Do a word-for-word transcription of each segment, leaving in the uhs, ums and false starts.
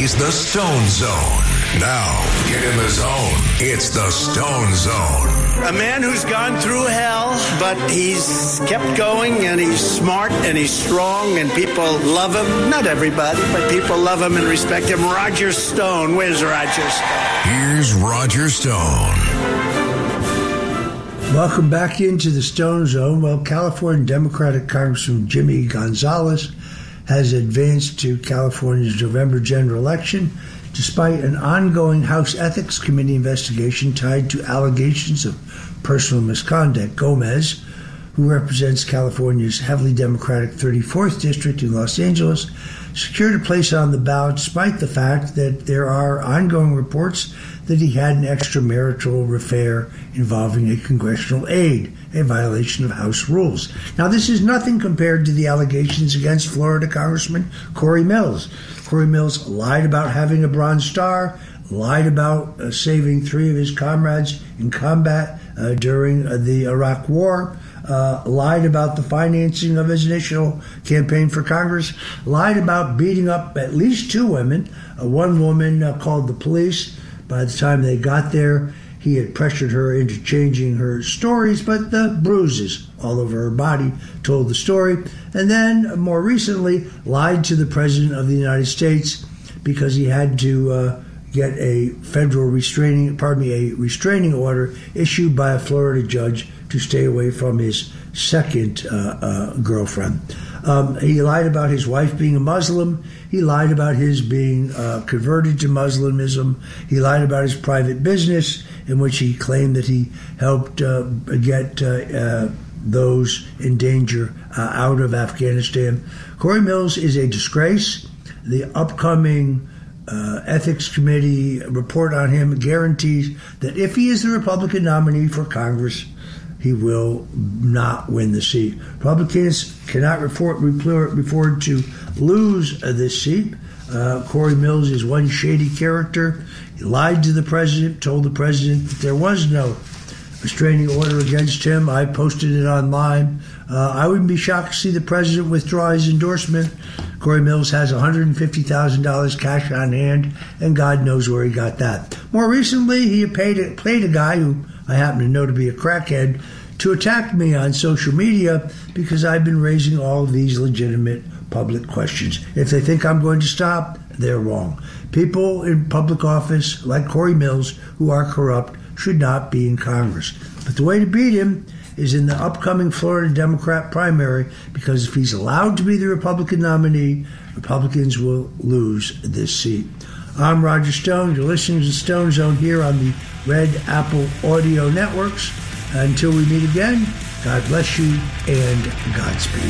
is the Stone Zone. Now, get in the zone. It's the Stone Zone. A man who's gone through hell, but he's kept going, and he's smart, and he's strong, and people love him. Not everybody, but people love him and respect him. Roger Stone. Where's Roger Stone? Here's Roger Stone. Welcome back into the Stone Zone. Well, California Democratic Congressman Jimmy Gonzalez has advanced to California's November general election despite an ongoing House Ethics Committee investigation tied to allegations of personal misconduct. Gomez, who represents California's heavily Democratic thirty-fourth District in Los Angeles, secured a place on the ballot despite the fact that there are ongoing reports that he had an extramarital affair involving a congressional aide, a violation of House rules. Now, this is nothing compared to the allegations against Florida Congressman Corey Mills. Corey Mills lied about having a Bronze Star, lied about uh, saving three of his comrades in combat uh, during uh, the Iraq War, uh, lied about the financing of his initial campaign for Congress, lied about beating up at least two women. Uh, one woman uh, called the police. By the time they got there, he had pressured her into changing her stories, but the bruises all over her body told the story. And then, more recently, lied to the President of the United States because he had to uh, get a federal restraining, pardon me, a restraining order issued by a Florida judge to stay away from his second uh, uh, girlfriend. Um, he lied about his wife being a Muslim. He lied about his being uh, converted to Muslimism. He lied about his private business, in which he claimed that he helped uh, get uh, uh, those in danger uh, out of Afghanistan. Corey Mills is a disgrace. The upcoming uh, Ethics Committee report on him guarantees that if he is the Republican nominee for Congress, he will not win the seat. Republicans cannot report, afford to lose uh, this seat. Uh, Corey Mills is one shady character. He lied to the president, told the president that there was no restraining order against him. I posted it online. Uh, I wouldn't be shocked to see the president withdraw his endorsement. Corey Mills has one hundred fifty thousand dollars cash on hand, and God knows where he got that. More recently, he paid a, played a guy who I happen to know to be a crackhead to attack me on social media because I've been raising all of these legitimate public questions. If they think I'm going to stop, they're wrong. People in public office, like Corey Mills, who are corrupt, should not be in Congress. But the way to beat him is in the upcoming Florida Democrat primary, because if he's allowed to be the Republican nominee, Republicans will lose this seat. I'm Roger Stone. You're listening to the Stone Zone here on the Red Apple Audio Networks. Until we meet again, God bless you and Godspeed.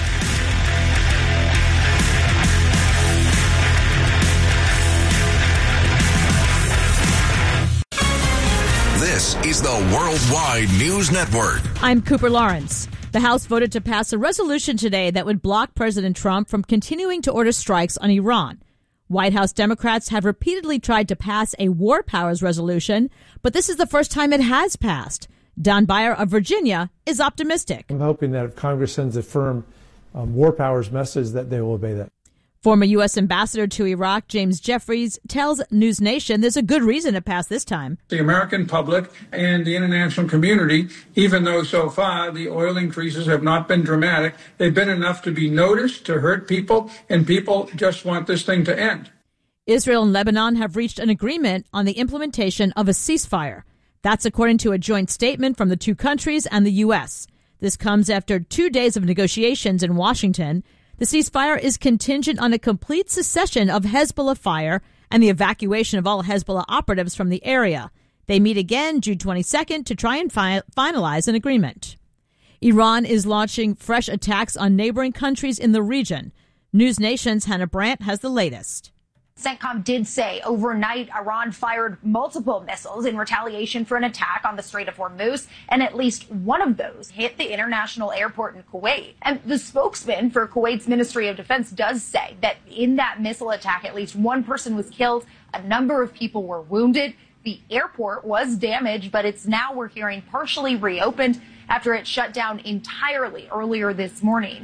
This is the Worldwide News Network. I'm Cooper Lawrence. The House voted to pass a resolution today that would block President Trump from continuing to order strikes on Iran. White House Democrats have repeatedly tried to pass a war powers resolution, but this is the first time it has passed. Don Beyer of Virginia is optimistic. I'm hoping that if Congress sends a firm um, war powers message, that they will obey that. Former U S Ambassador to Iraq, James Jeffries, tells News Nation there's a good reason to pass this time. The American public and the international community, even though so far the oil increases have not been dramatic, they've been enough to be noticed, to hurt people, and people just want this thing to end. Israel and Lebanon have reached an agreement on the implementation of a ceasefire. That's according to a joint statement from the two countries and the U S. This comes after two days of negotiations in Washington. The ceasefire is contingent on a complete cessation of Hezbollah fire and the evacuation of all Hezbollah operatives from the area. They meet again June twenty-second to try and fi- finalize an agreement. Iran is launching fresh attacks on neighboring countries in the region. News Nation's Hannah Brandt has the latest. CENTCOM did say overnight Iran fired multiple missiles in retaliation for an attack on the Strait of Hormuz, and at least one of those hit the international airport in Kuwait. And the spokesman for Kuwait's Ministry of Defense does say that in that missile attack, at least one person was killed, a number of people were wounded. The airport was damaged, but it's now, we're hearing, partially reopened after it shut down entirely earlier this morning.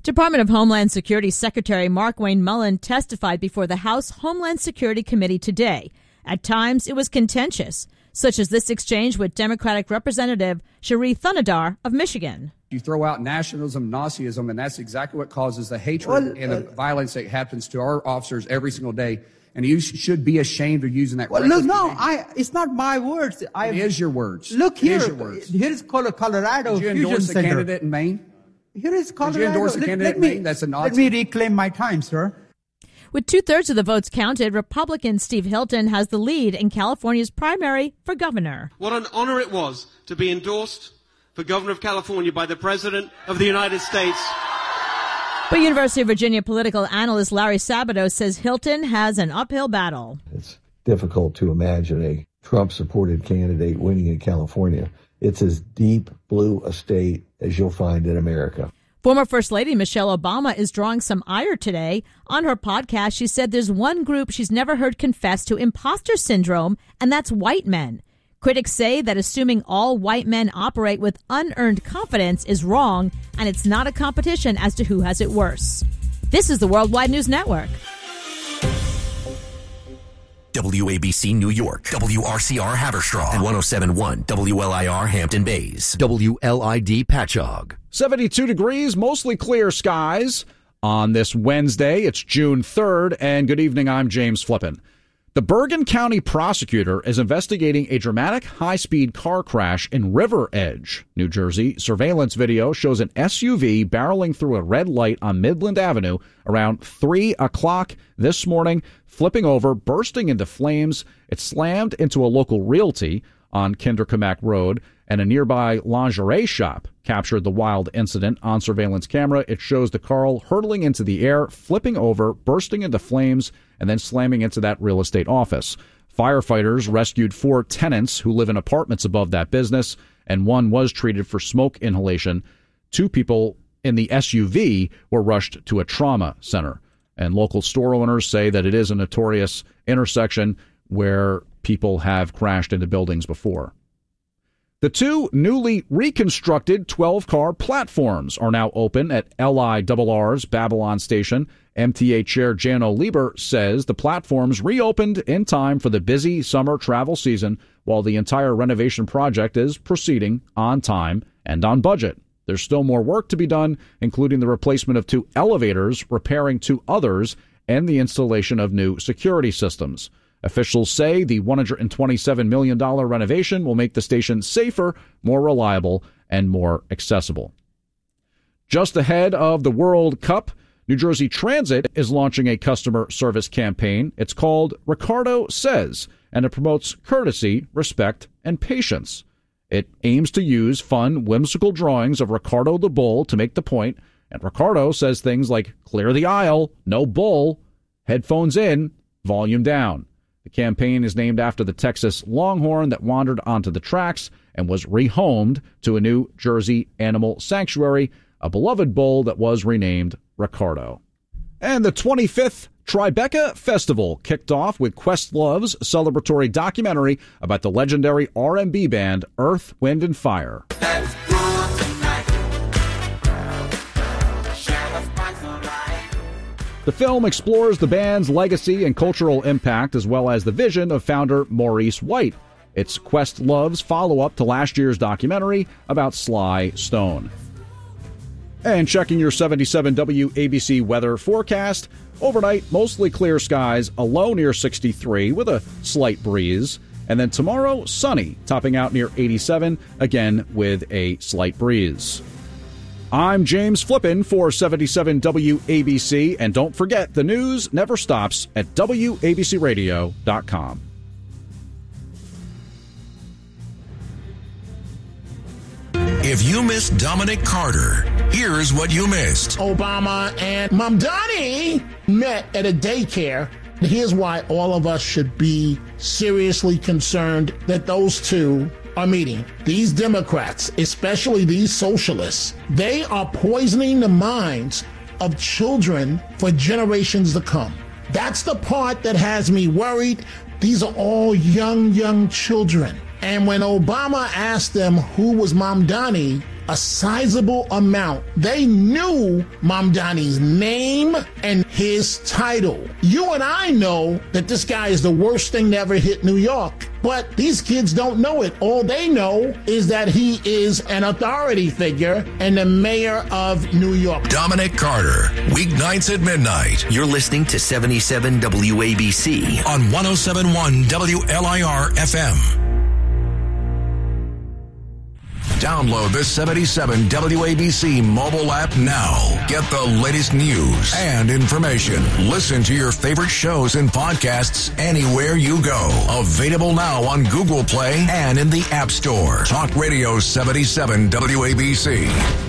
Department of Homeland Security Secretary Markwayne Mullin testified before the House Homeland Security Committee today. At times, it was contentious, such as this exchange with Democratic Representative Sheree Thunadar of Michigan. You throw out nationalism, Nazism, and that's exactly what causes the hatred well, and the uh, violence that happens to our officers every single day. And you sh- should be ashamed of using that. Well, look, no, I, it's not my words. I, it is your words. Look here. It is your words. Here is Colorado Did you Fusion endorse the Center. candidate in Maine? Here is Colorado. Did you endorse the let, candidate let me, in Maine? That's a Nazi. Let me reclaim my time, sir. With two-thirds of the votes counted, Republican Steve Hilton has the lead in California's primary for governor. What an honor it was to be endorsed for governor of California by the President of the United States. But University of Virginia political analyst Larry Sabato says Hilton has an uphill battle. It's difficult to imagine a Trump-supported candidate winning in California. It's as deep blue a state as you'll find in America. Former First Lady Michelle Obama is drawing some ire today. On her podcast, she said there's one group she's never heard confess to imposter syndrome, and that's white men. Critics say that assuming all white men operate with unearned confidence is wrong, and it's not a competition as to who has it worse. This is the Worldwide News Network. W A B C New York, W R C R Haverstraw, and one oh seven point one W L I R Hampton Bays, W L I D Patchogue. seventy-two degrees, mostly clear skies on this Wednesday. It's June third, and good evening, I'm James Flippin. The Bergen County prosecutor is investigating a dramatic high-speed car crash in River Edge, New Jersey. Surveillance video shows an S U V barreling through a red light on Midland Avenue around three o'clock this morning, flipping over, bursting into flames. It slammed into a local realty on Kinderkamak Road, and a nearby lingerie shop captured the wild incident on surveillance camera. It shows the car hurtling into the air, flipping over, bursting into flames, and then slamming into that real estate office. Firefighters rescued four tenants who live in apartments above that business, and one was treated for smoke inhalation. Two people in the S U V were rushed to a trauma center. And local store owners say that it is a notorious intersection where people have crashed into buildings before. The two newly reconstructed twelve-car platforms are now open at L I R R's Babylon Station. M T A Chair Janno Lieber says the platforms reopened in time for the busy summer travel season, while the entire renovation project is proceeding on time and on budget. There's still more work to be done, including the replacement of two elevators, repairing two others, and the installation of new security systems. Officials say the one hundred twenty-seven million dollars renovation will make the station safer, more reliable, and more accessible. Just ahead of the World Cup, New Jersey Transit is launching a customer service campaign. It's called Ricardo Says, and it promotes courtesy, respect, and patience. It aims to use fun, whimsical drawings of Ricardo the Bull to make the point, and Ricardo says things like, clear the aisle, no bull, headphones in, volume down. The campaign is named after the Texas Longhorn that wandered onto the tracks and was rehomed to a New Jersey animal sanctuary, a beloved bull that was renamed Ricardo. And the twenty-fifth Tribeca Festival kicked off with Questlove's celebratory documentary about the legendary R and B band Earth, Wind and Fire. The film explores the band's legacy and cultural impact, as well as the vision of founder Maurice White. It's Questlove's follow-up to last year's documentary about Sly Stone. And checking your seventy-seven W A B C weather forecast, overnight, mostly clear skies, a low near sixty-three with a slight breeze. And then tomorrow, sunny, topping out near eighty-seven, again with a slight breeze. I'm James Flippin for seventy-seven W A B C, and don't forget, the news never stops at W A B C radio dot com. If you missed Dominic Carter, here's what you missed. Obama and Mamdani met at a daycare. Here's why all of us should be seriously concerned that those two are meeting. These Democrats, especially these socialists, they are poisoning the minds of children for generations to come. That's the part that has me worried. These are all young, young children. And when Obama asked them who was Mamdani, a sizable amount. They knew Mamdani's name and his title. You and I know that this guy is the worst thing to ever hit New York. But these kids don't know it. All they know is that he is an authority figure and the mayor of New York. Dominic Carter, weeknights at midnight. You're listening to seventy-seven W A B C on one oh seven point one W L I R F M. Download the seventy-seven W A B C mobile app now. Get the latest news and information. Listen to your favorite shows and podcasts anywhere you go. Available now on Google Play and in the App Store. Talk Radio seventy-seven W A B C.